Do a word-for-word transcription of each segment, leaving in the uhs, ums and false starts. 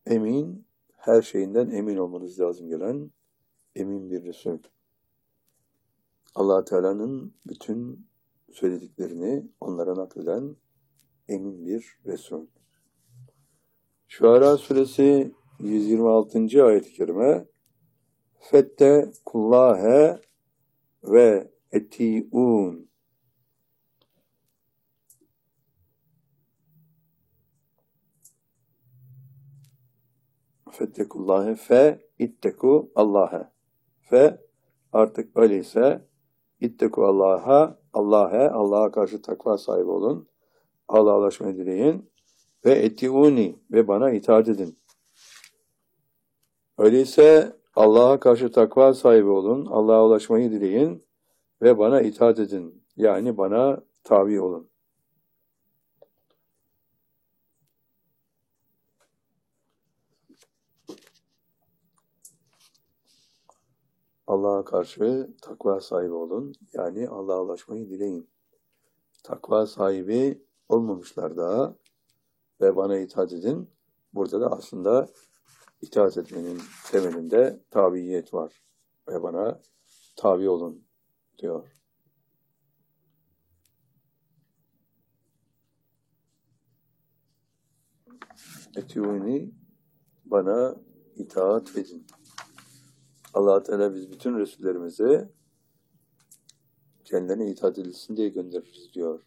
Emin, her şeyinden emin olmanız lazım gelen emin bir Resul. Allah Teala'nın bütün söylediklerini onlara nakleden emin bir Resul. Şuara suresi yüz yirmi altıncı ayet-i kerime Fette kullâhe ve eti'ûn. Fettekullâhe fe itteku Allah'a. Fe artık öyleyse itteku Allah'a, Allah'a, Allah'a karşı takva sahibi olun. Allah'a ulaşmayı dileyin. Ve eti'ûni ve bana itaat edin. Öyleyse Allah'a karşı takva sahibi olun. Allah'a ulaşmayı dileyin ve bana itaat edin. Yani bana tabi olun. Allah'a karşı takva sahibi olun. Yani Allah'a ulaşmayı dileyin. Takva sahibi olmamışlar daha ve bana itaat edin. Burada da aslında itaat etmenin temelinde tabiyet var. Ve bana tabi olun diyor. Etiûni bana itaat edin. Allah Teala biz bütün Resullerimize kendilerine itaat edilsin diye göndeririz diyor.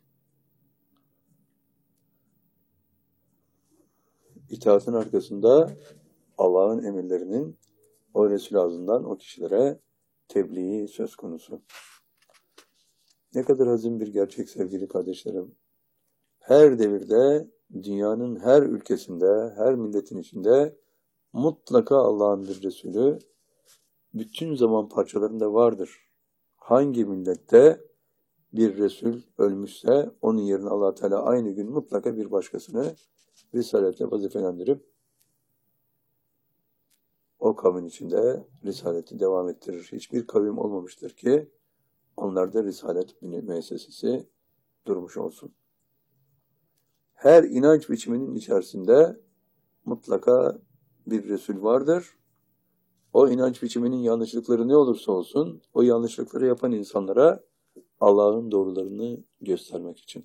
İtaatın arkasında Allah'ın emirlerinin o Resul ağzından o kişilere tebliği söz konusu. Ne kadar azim bir gerçek sevgili kardeşlerim. Her devirde, dünyanın her ülkesinde, her milletin içinde mutlaka Allah'ın bir Resulü bütün zaman parçalarında vardır. Hangi millette bir Resul ölmüşse onun yerine Allah Teala aynı gün mutlaka bir başkasını risaletle vazifelendirip o kavmin içinde risaleti devam ettirir. Hiçbir kavim olmamıştır ki onlarda risalet müessesesi durmuş olsun. Her inanç biçiminin içerisinde mutlaka bir Resul vardır. O inanç biçiminin yanlışlıkları ne olursa olsun, o yanlışlıkları yapan insanlara Allah'ın doğrularını göstermek için.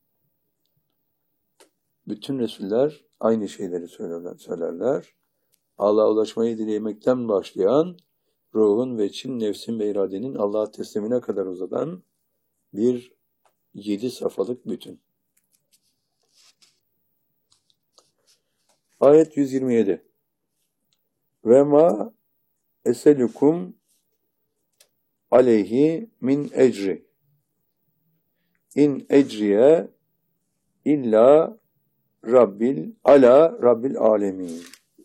Bütün Resuller aynı şeyleri söylerler. söylerler. Allah'a ulaşmayı dilemekten başlayan, ruhun ve için, nefsin ve iradenin Allah'a teslimine kadar uzanan bir yedi safhalık bütün. Ayet yüz yirmi yedi. Ve ma eselukum aleyhi min ecri. İn ecriye illa rabbil ala rabbil alemin.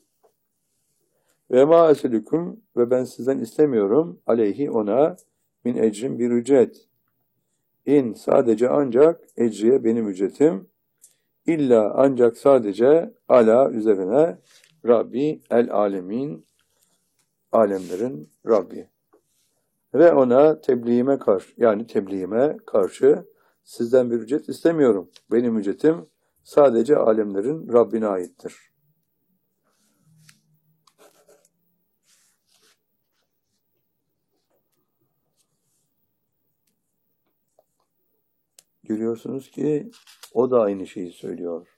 Ve ma eselukum ve ben sizden istemiyorum aleyhi ona min ecrin bir ücret. İn sadece ancak ecriye benim ücretim. İlla ancak sadece ala üzerine Rabbi el alemin alemlerin Rabbi. Ve ona tebliğime karşı yani tebliğime karşı sizden bir ücret istemiyorum. Benim ücretim sadece alemlerin Rabbine aittir. Görüyorsunuz ki o da aynı şeyi söylüyor.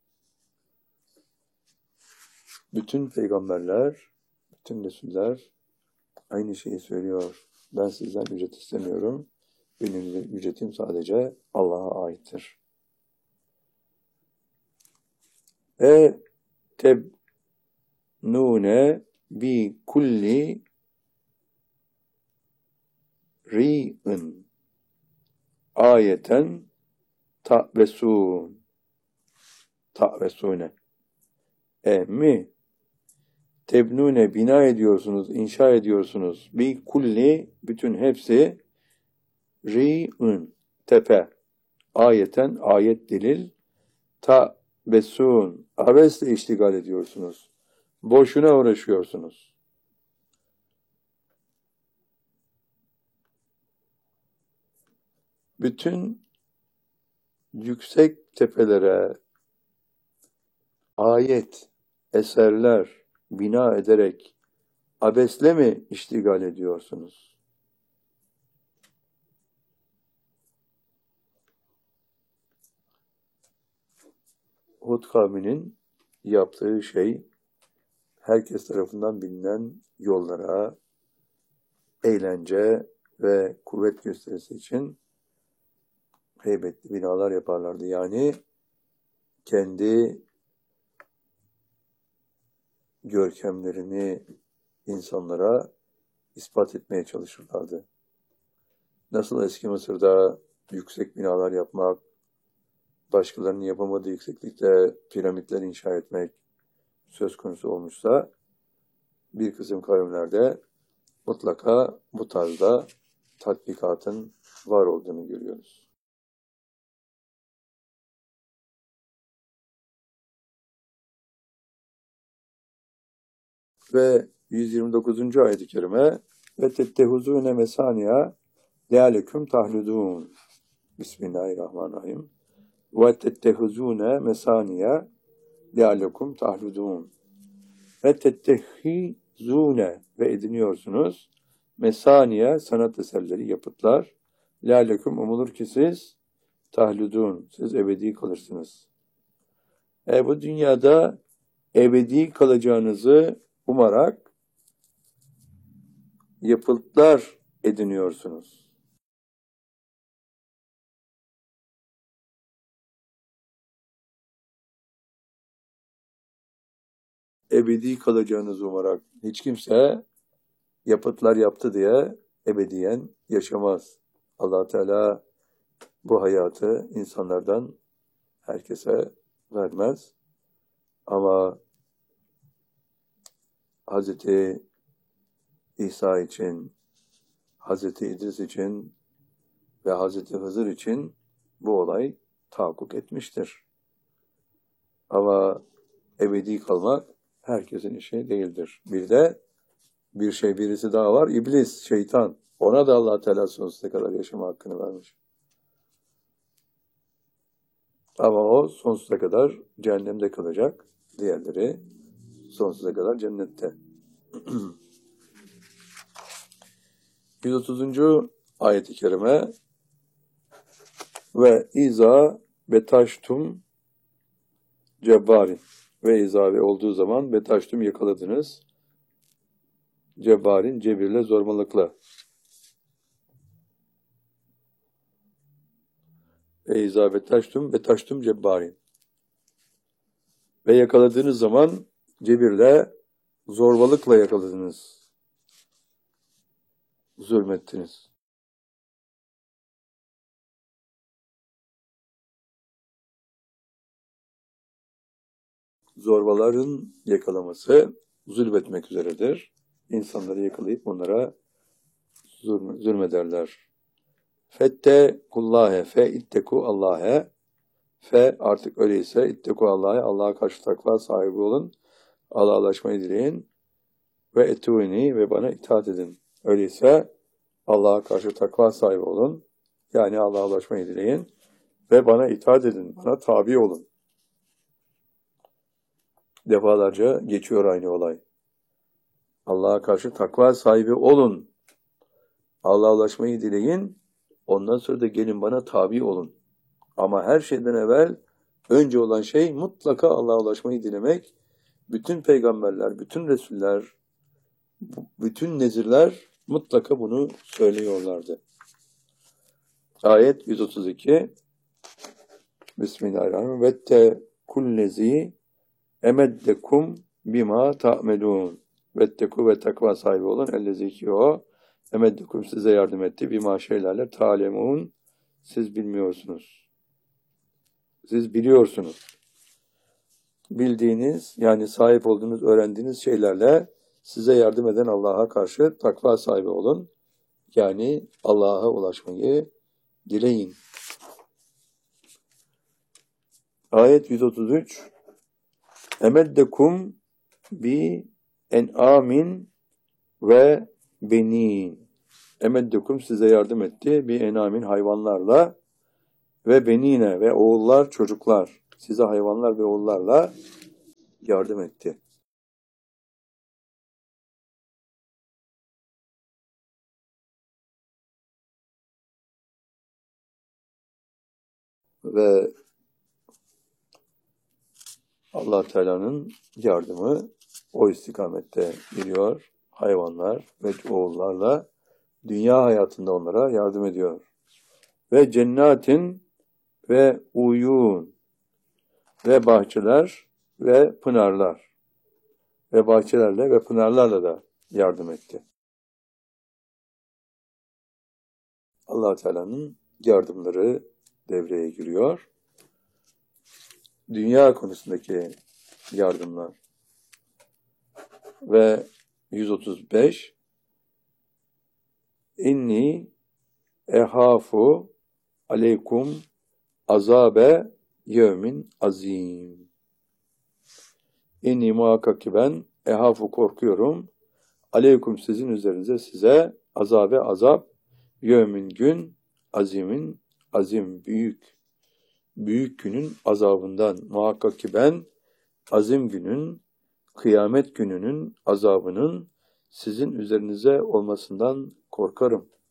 Bütün peygamberler, bütün Resuller aynı şeyi söylüyor. Ben sizden ücret istemiyorum. Benim ücretim sadece Allah'a aittir. E tebnune bi kulli ri'in ayeten ta'vesun ta'vesune e mi tebnune bina ediyorsunuz, inşa ediyorsunuz. Bi kulli bütün hepsi ri'in tepe ayeten ayet delil ta'vesun abesle iştigal ediyorsunuz. Boşuna uğraşıyorsunuz. Bütün yüksek tepelere ayet eserler bina ederek abesle mi iştigal ediyorsunuz? Hud kavminin yaptığı şey herkes tarafından bilinen yollara, eğlence ve kuvvet gösterisi için heybetli binalar yaparlardı. Yani kendi görkemlerini insanlara ispat etmeye çalışırlardı. Nasıl eski Mısır'da yüksek binalar yapmak, başkalarının yapamadığı yükseklikte piramitler inşa etmek söz konusu olmuşsa, bir kısım kavimlerde mutlaka bu tarzda tatbikatın var olduğunu görüyoruz. Ve yüz yirmi dokuzuncu ayet-i kerime ve tettehuzune mesaniya lealeküm tahludun. Bismillahirrahmanirrahim. Ve tettehuzune mesaniya lealeküm tahludun. Ve tettehizune ve ediniyorsunuz mesaniye sanat eserleri, yapıtlar. Lealeküm umulur ki siz tahludun, siz ebedi kalırsınız. E bu dünyada ebedi kalacağınızı umarak yapıtlar ediniyorsunuz. Ebedi kalacağınızı umarak hiç kimse yapıtlar yaptı diye ebediyen yaşamaz. Allah Teala bu hayatı insanlardan herkese vermez. Ama Hazreti İsa için, Hazreti İdris için ve Hazreti Hızır için bu olay tahakkuk etmiştir. Ama ebedi kalmak herkesin işi değildir. Bir de bir şey birisi daha var. İblis, şeytan. Ona da Allah Teala sonsuza kadar yaşama hakkını vermiş. Ama o sonsuza kadar cehennemde kalacak. Diğerleri sonsuza kadar cennette. yüz otuzuncu ayet-i kerime ve iza betaştum cebbarin ve iza ve olduğu zaman betaştum yakaladınız cebbarin cebirle, zorbalıkla. Ve iza betaştum betaştum cebbarin ve yakaladığınız zaman cebirle, zorbalıkla yakaladınız. Zulmettiniz. Zorbaların yakalaması zulmetmek üzeredir. İnsanları yakalayıp onlara zulm, zulmederler. Fettekullâhe fe itteku Allah'e fe artık öyleyse itteku Allah'e Allah'a karşı takva sahibi olun. Allah'a ulaşmayı dileyin ve etûni ve bana itaat edin. Öyleyse Allah'a karşı takva sahibi olun. Yani Allah'a ulaşmayı dileyin ve bana itaat edin. Bana tabi olun. Defalarca geçiyor aynı olay. Allah'a karşı takva sahibi olun. Allah'a ulaşmayı dileyin. Ondan sonra da gelin bana tabi olun. Ama her şeyden evvel önce olan şey mutlaka Allah'a ulaşmayı dilemek. Bütün peygamberler, bütün resuller, bütün nezirler mutlaka bunu söylüyorlardı. Ayet yüz otuz iki. Bismillahirrahmanirrahim. Vette kullezi emeddekum bima ta'melun. Vetteku ve takva sahibi olun. Ellezi ki o emeddekum size yardım etti. Bima şeylerle ta'lemun. Siz bilmiyorsunuz. Siz biliyorsunuz. Bildiğiniz, yani sahip olduğunuz, öğrendiğiniz şeylerle size yardım eden Allah'a karşı takva sahibi olun. Yani Allah'a ulaşmayı dileyin. Ayet yüz otuz üç. Emeddekum bi en'amin ve benin. Emeddekum size yardım etti. Bi en'amin hayvanlarla ve benine ve oğullar, çocuklar. Size hayvanlar ve oğullarla yardım etti. Ve Allah Teala'nın yardımı o istikamette geliyor. Hayvanlar ve oğullarla dünya hayatında onlara yardım ediyor. Ve cennetin ve uyun ve bahçeler ve pınarlar ve bahçelerle ve pınarlarla da yardım etti. Allah Teala'nın yardımları devreye giriyor. Dünya konusundaki yardımlar ve yüz otuz beş İnni ehafu aleykum azabe yevmin azim. İnni muhakkak ki ben ehafu korkuyorum. Aleykum sizin üzerinize size azabe azap yevmin gün azimin azim büyük. Büyük günün azabından muhakkak ki ben azim günün kıyamet gününün azabının sizin üzerinize olmasından korkarım.